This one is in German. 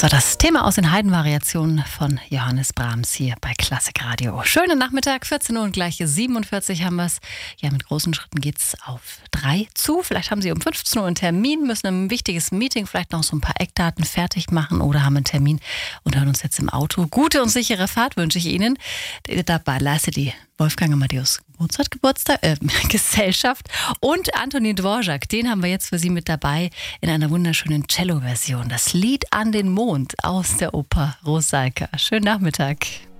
Das war das Thema aus den Haydn-Variationen von Johannes Brahms hier bei Klassik Radio. Schönen Nachmittag, 14 Uhr und gleich 47 haben wir es. Ja, mit großen Schritten geht's auf 3 zu. Vielleicht haben Sie um 15 Uhr einen Termin, müssen ein wichtiges Meeting, vielleicht noch so ein paar Eckdaten fertig machen oder haben einen Termin und hören uns jetzt im Auto. Gute und sichere Fahrt wünsche ich Ihnen. Dabei leistet die Wolfgang Amadeus Gesellschaft und Antonin Dvorak, den haben wir jetzt für Sie mit dabei in einer wunderschönen Cello-Version. Das Lied an den Mond aus der Oper Rusalka. Schönen Nachmittag.